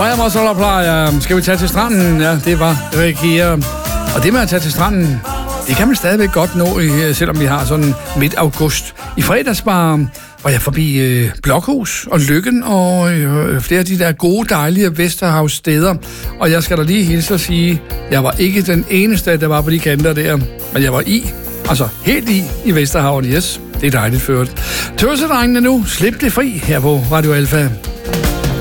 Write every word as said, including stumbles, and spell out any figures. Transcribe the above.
Graham og Solarplejer. Skal vi tage til stranden? Ja, det var Rekia. Og det med at tage til stranden, det kan man stadigvæk godt nå, selvom vi har sådan midt august. I fredags var, var jeg forbi øh, Blokhus og Lykken og øh, flere af de der gode, dejlige Vesterhavssteder. Og jeg skal da lige hilse og sige, jeg var ikke den eneste, der var på de kanter der. Men jeg var i, altså helt i, i Vesterhavet. Yes, det er dejligt ført. Tøsedrengene nu, slip det fri her på Radio Alfa.